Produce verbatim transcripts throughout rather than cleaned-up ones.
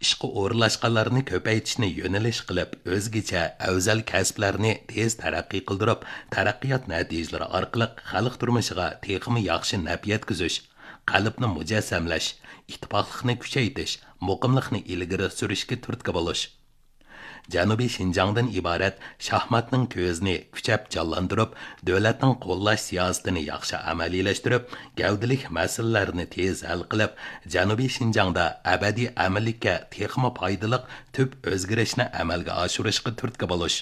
ishqa o'rinlashganlarni ko'paytirishni yo'nalish qilib, o'zgacha afzal kasblarni tez taraqqiy qildirib, taraqqiyot natijalari orqali xalq turmushiga texmi yaxshi naf yetkazish, qalbni mujassamlash, ittifoqlikni kuchaytirish, muqimlikni ilgari surishga turtki bo'lish. Janubiy Şinjandan iborat şahmatning ko'zini kuchab jonlantirib, davlatning qo'llash siyosatini yaxshi amaliylashtirib, gavdalik masalalarni tez hal qilib, Janubiy Şinjanda abadiy amallikka texmi foydali tub o'zgarishni amalga oshirishga turtki bo'lish.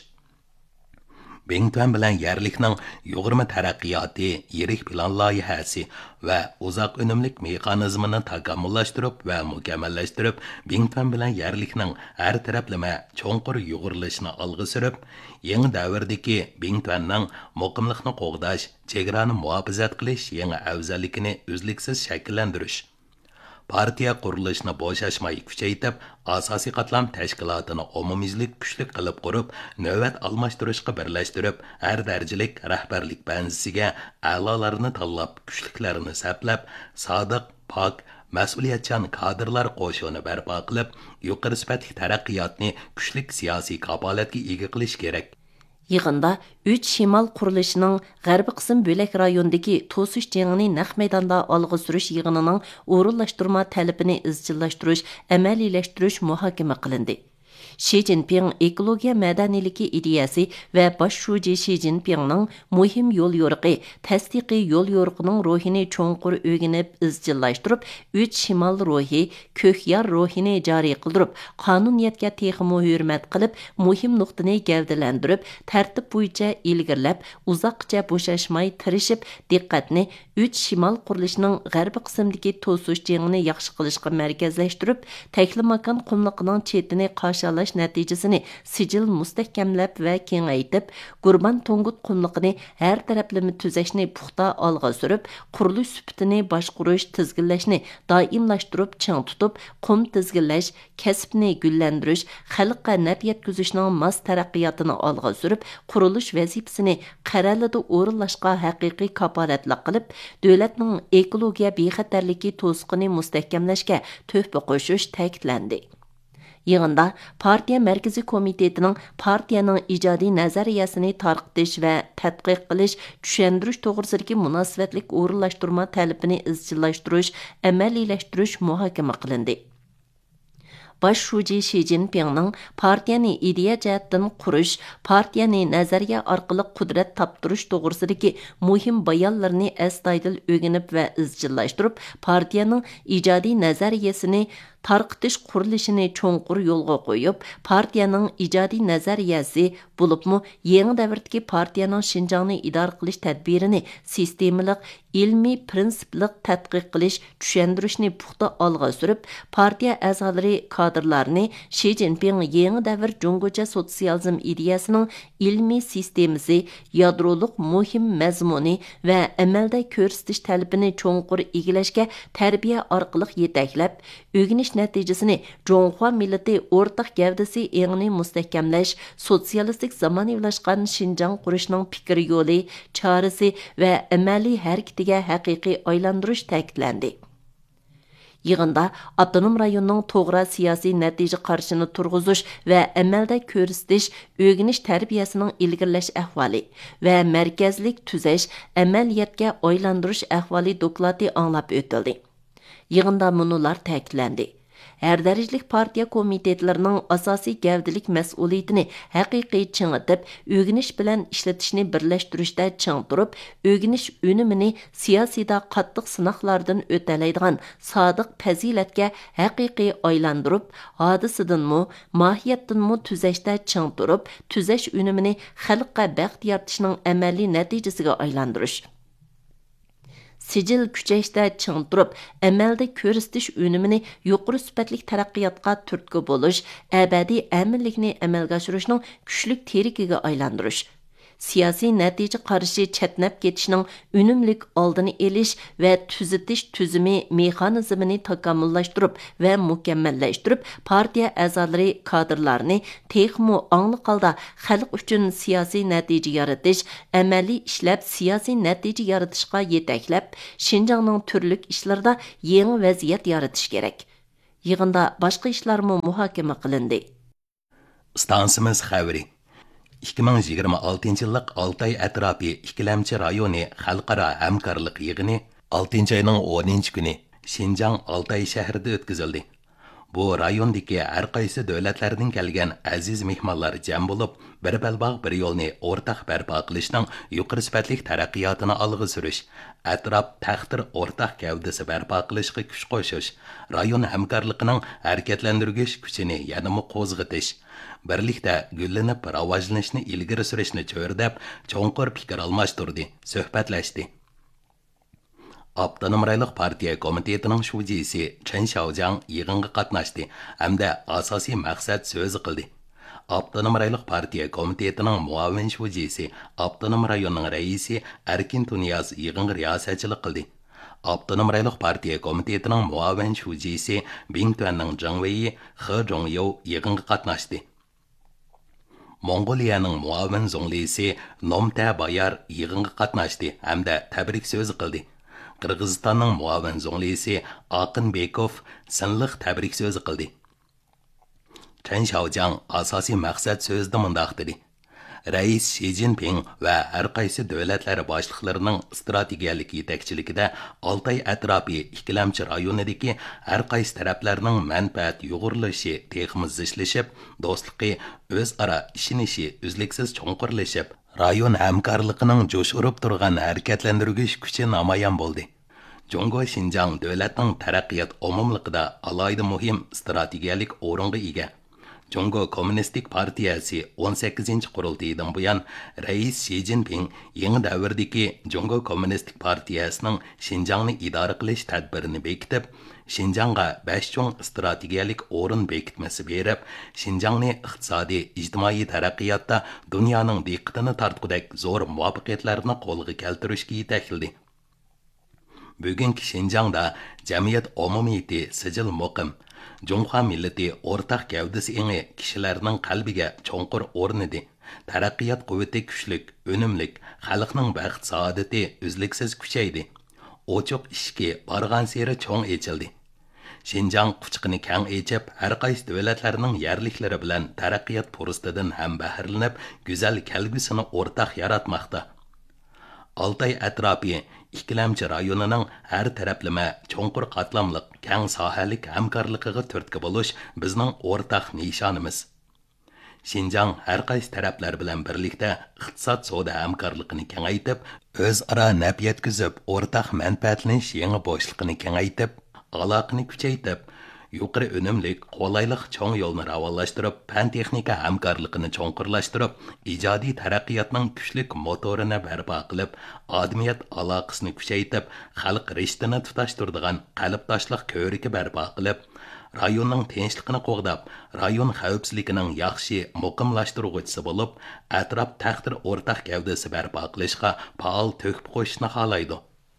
Bingtuan bilan yerlikning yuqori taraqqiyoti, yirik plan loyihasi va uzoq unumlik mexanizmini takomillashtirib va mukammallashtirib, Bingtuan bilan yerlikning har taraflama cho'nqur yugurilishini olg'a surib, yangi davrdagi Bingtuanning muqimlikni qo'g'dash, chegarani muhofazat qilish yangi afzalligini uzluksiz shakllantirish. Partiya qurilishini bo'shashmay kuchaytirib, asosiy qatlam tashkilotini umumiylik kuchli qilib qurib, navbat almashtirishga birlashtirib, har darajalik rahbarlik banzisiga a'lolarni tanlab, kuchliklarini saplab, sodiq, pok, mas'uliyatchan kadrlar qo'shini barpo qilib, yuqori sifatli taraqqiyotni kuchli siyosiy kapolatga ega qilish kerak. Yığında üç Şimal quruluşunun G'arbiy qism bölek rayondagi to'sish jengini naq maydonda olg'a surish yig'inining o'rinlashtirma talabini izchillashtirish, amaliylashtirish muhokama qilindi. Xi Jinping ekologiya madaniyaligi ideyasi va bosh shuji Xi Jinpingning muhim yo'l yo'riqi, tasdiqiy yo'l yo'riqining ruhini cho'nqur o'rganib izchillashtirib, üç Şimal ruhi, ko'kyar ruhini joriy qildirib, qonuniyatga texmo hurmat qilib, muhim nuqtani gavdalantirib, tartib bo'yicha ilgirlab, uzoqcha bo'shashmay tirishib, diqqatni üç Şimal qurilishining g'arbiy qismdagi to'sish jengini yaxshi qilishga markazlashtirib, taklimakan qumliqining chetini qashalash natijasini sijil mustahkamlab va kengaytib, Qurban Tongut qumliqini har taraflama tuzashni puxta olg'a surib, qurilish sifatini boshqarish, tizginlashni doimlashtirib, ching tutib, qum tizginlash, kasbni gullantirish, xalqqa naf yetkazishning mas taraqqiyotini olg'a surib, qurilish vazifasini qaralida o'rinlashga haqiqiy kapolatlik qilib, davlatning ekologiya bexatarligi to'siqini mustahkamlashga tuhfa qo'shish ta'kidlandi. Yığında partiya mərkəzi komitetining partiyaning ijodiy nazariyasini tarqitish va tadqiq qilish, tushundirish to'g'risidagi munosabatlik o'rinlashtirma talabini izchillashtirish, amaliylashtirish muhokama qilindi. Baş shuji Xi Jinpingning partiyani ideya jihatdan qurish, partiyani nazariya orqali qudrat toptirish to'g'risidagi muhim bayonlarni astoydil o'rganib va izchillashtirib, partiyaning ijodiy nazariyasini tarqitish qurilishini cho'nqur yo'lga qo'yib, partiyaning ijodiy nazariyasi bo'libmi yangi davrdagi partiyaning Shinjongni idora qilish tadbirini sistemalik, ilmiy prinsipliq tadqiq qilish, tushuntirishni puxta olg'a surib, partiya a'zolari kadrlarni Xi Jinping yangi davr Jungocha sotsializm ideyasining ilmiy sistemasi, yadroliq muhim mazmuni va amalda ko'rsatish talabini cho'nqur egilashga tarbiya orqali yetaklab, o'rganish natijasini Jonghua millati o'rtaq gavdasi engini mustahkamlash, sotsialistik zamonaviylashgan Shinjong qurishning fikr yo'li, chorasi va amaliy harakatiga haqiqiy aylantirish ta'kidlandi. Yığında avtonom rayonning to'g'ri siyosiy natija qarshini turg'izish va amalda ko'rsatish, o'rganish tarbiyasining ilgirlash ahvoli va markazlik tuzash, amaliyatga aylantirish ahvoli doklati anglab o'tildi. Yığında munolar ta'kidlandi. Her darajalik partiya komitetlarining asosiy gavdalik mas'uliyatini haqiqiy chingitib, o'rganish bilan ishlatishni birlashtirishda ching turib, o'rganish unumini siyosiyda qattiq sinoqlardan o'talaydigan sodiq fazilatga haqiqiy aylantirib, hodisidanmi, mohiyatdanmi tuzashda ching turib, tuzash unumini xalqqa baxt yaratishning amaliy natijasiga aylantirish. Sijil kuchayishda ching turib, amalda ko'rsatish unumini yuqori sifatli taraqqiyotga turtki bo'lish, abadiy aminlikni amalga oshirishning kuchli terikiga aylantirish. Siyosiy natija qarashi chatnab ketishning unumlik oldini elish va tuzitish tuzumi mexanizmini takomillashtirib va mukammallashtirib, partiya a'zolari kadrlarni texmo ongli holda xalq uchun siyosiy natija yaratish, amaliy ishlab siyosiy natija yaratishga yetaklab, Shinjongning turli ishlarida yangi vaziyat yaratish kerak. Yig'inda boshqa ishlarmi muhokama qilindi. Stansimiz xabari ikki ming yigirma oltinchi yillik Altay atrofi ikkilamchi rayoni xalqaro hamkorlik yig'ini oltinchi oyning o'ninchi kuni Şinjan Altay shahrida o'tkazildi. Bu rayondagi har qaysi davlatlardan kelgan aziz mehmonlar jam bo'lib, bir balbog' bir yo'lni o'rtaq barpo qilishning yuqori sifatli taraqqiyotini olg'a surish, atrof taxtir o'rtaq gavdasi barpo qilishga kuch qo'shish, rayon hamkorligining harakatlantirgich kuchini yanada qo'zg'atish, birlikda gullanib rivojlanishni ilgari surishni cho'rdab, cho'nqur fikr almashtirdi, suhbatlashdi. Abdunum Rayliq Partiya Komitetining shuvjisi Chen Xiaojiang yig'inga qatnashdi hamda asosiy maqsad so'zi qildi. Abdunum Rayliq Partiya Komitetining muavin shuvjisi Abdunum rayonining raisi Erkin Tuniyaz yig'inga riyosatchilik qildi. Abdunum Rayliq Partiya Komitetining muavin shuvjisi Bingtuanning Zhengwei He Zhongyou yig'inga qatnashdi. Mongoliyaning muavin zonglisi Nomta Bayar yig'inga qatnashdi hamda tabrik so'zi qildi. Qirg'izistonning muavin zonglisi Aqin Bekov sinliq tabrik so'zi qildi. Chen Xiaojiang asosiy maqsad so'zida mundoq dedi. Rais Xi Jinping va har qaysi davlatlar boshliqlarining strategiyalik yetakchiligida Altay atrofi ikkilamchi rayonidagi har qaysi taraflarning manfaat yo'g'irlashi texmiz zishlashib, do'stligi o'zaro ishinishi uzluksiz cho'nqurlashib, rayon hamkorligining jo'sh urib turgan harakatlantirgich kuchi namoyon bo'ldi. Jongo Xinjiang davlatining taraqqiyot umumligida alohida muhim strategiyalik o'ringa ega. Jongo Kommunistik Partiyasi o'n sakkizinchi qurultaydan buyon Rais Xi Jinping yangi davrdagi Jongo Kommunistik Partiyasining Xinjiangni idora qilish tadbirini bekitib, Xinjiangga besh cho'ng strategiyalik o'rin bekitmasi berib, Xinjiangni iqtisodiy, ijtimoiy taraqqiyotda dunyoning diqqatini tortgudek zo'r muvaffaqiyatlarni qo'lga keltirishga yetakildi. Bugungi Xinjiangda jamiyat umumiyati sijil muqim, Jonghua millati o'rtaq gavdasi engi kishilarning qalbiga cho'nqur o'rnidi. Taraqqiyot quvvati kuchlik, unumlik, xalqning baxt saodati uzluksiz kuchaydi. Ochiq ishki bargan seri cho'ng echildi. Xinjiang quchqini kang echib, har qaysi davlatlarning yerliklari bilan taraqqiyot fursatidan ham bahrilanib, go'zal kelgusini o'rtaq yaratmoqda. Altay atrofi ikkilamchi rayonining har taraflama cho'nqur qatlamliq, kang sohalik hamkorligiga turtki bo'lish bizning o'rtaq nishonimiz. Xinjiang har qaysi taraflar bilan birlikda iqtisod savdo hamkorligini kengaytib, o'zaro naf yetkazib, o'rtaq manfaatlanish yangi bo'shliqini kengaytib, aloqani kuchaytib, yuqori unumlik, qolayliq cho'ng yo'lni ravonlashtirib, fan texnika hamkorligini cho'nqurlashtirib, ijodiy taraqqiyotning kuchlik motorini barpo qilib, odamiyat aloqasini kuchaytib, xalq rishtini tutashtiradigan qalbdoshlik ko'riki barpo qilib, rayonning tinchligini qo'g'dab, rayon xavfsizligining yaxshi muqimlashtiruvchisi bo'lib, atrof taqdir o'rtaq gavdasi barpo qilishga faol to'kib qo'yishni xohlaydi.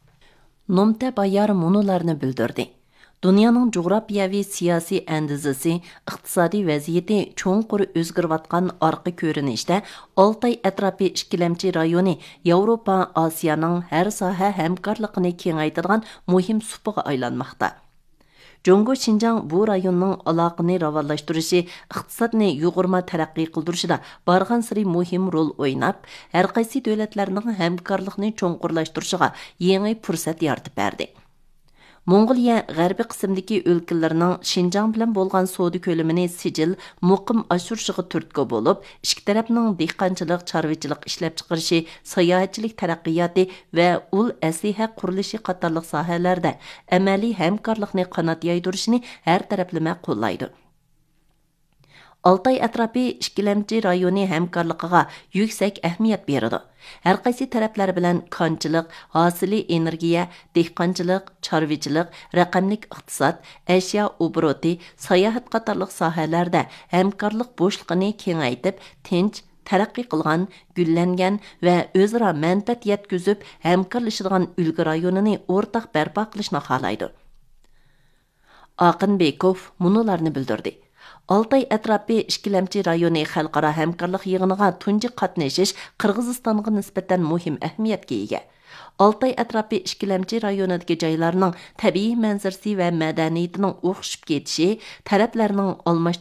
Nomta Bayar munolarni bildirdi. Dunyoning jug'rofiyaviy siyosiy andizasi, iqtisodiy vaziyati cho'nqur o'zgarayotgan orqa ko'rinishda Altay atrofi ikkilamchi rayoni Yevropa, Osiyoning har soha hamkorligini kengaytirgan muhim supiga aylanmoqda. Jongo Xinjiang bu rayonning aloqani ravonlashtirishi, iqtisodni yuqurma taraqqiy qildirishida bargan siri muhim rol o'ynab, har qaysi davlatlarning hamkorlikni cho'nqurlashtirishiga yangi fursat yaratib berdi. Mongoliya g'arbiy qismdagi o'lkalarning Xinjiang bilan bo'lgan savdo ko'lamini sijil, muqim oshirishiga turtki bo'lib, ikki tarafning dehqonchilik, chorvachilik ishlab chiqarishi, sayohatchilik taraqqiyoti va ul asliha qurilishi qatorliq sohalarda amaliy hamkorlikni qanot yaydirishini har taraflama qo'llaydi. Altay atrofi ikkilamchi rayoni hamkorligiga yuksak ahamiyat beradi. Har qaysi taraflar bilan konchilik, hosili energiya, dehqonchilik, chorvachilik, raqamlik iqtisod, ashyo obroti, sayohat qatorliq sohalarda hamkorlik bo'shligini kengaytib, tinch, taraqqiy qilgan, gullangan va o'zaro manfaat yetkazib, hamkorlashadigan ulgu rayonini o'rtaq barpo qilishni xohlaydi. Aqin Bekov munolarni bildirdi. Altay atrofi ikkilamchi rayoni xalqaro hamkorlik yig'iniga tunji qatnashish Qirg'izistonga nisbatan muhim ahamiyatga ega. Altay ətrafı ikkilamchi rayonidagi joylarning tabiiy manzarasi va madaniyatining o'xshib ketishi, taraflarning almashtirish